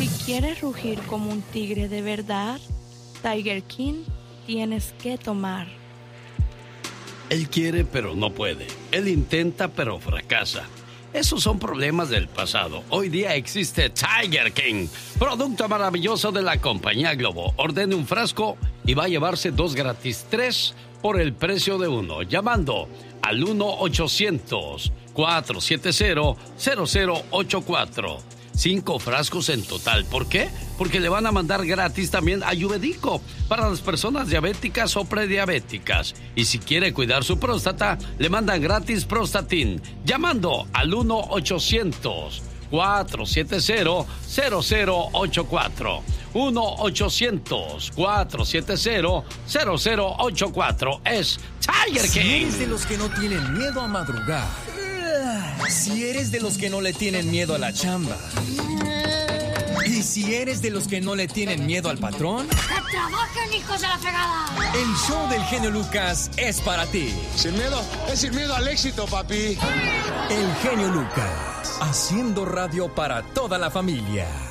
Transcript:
Si quieres rugir como un tigre de verdad, Tiger King tienes que tomar. Él quiere pero no puede. Él intenta pero fracasa. Esos son problemas del pasado. Hoy día existe Tiger King, producto maravilloso de la compañía Globo. Ordene un frasco y va a llevarse 2 gratis, 3 por el precio de 1. Llamando al 1-800-470-0084. 5 frascos en total. ¿Por qué? Porque le van a mandar gratis también Ayurvédico para las personas diabéticas o prediabéticas. Y si quiere cuidar su próstata, le mandan gratis Prostatin. Llamando al 1-800-470-0084. 1-800-470-0084. Es Tiger King. Si eres de los que no tienen miedo a madrugar, si eres de los que no le tienen miedo a la chamba, y si eres de los que no le tienen miedo al patrón, ¡que trabajen, hijos de la fregada! El show del genio Lucas es para ti. Sin miedo, es sin miedo al éxito, papi. El genio Lucas, haciendo radio para toda la familia.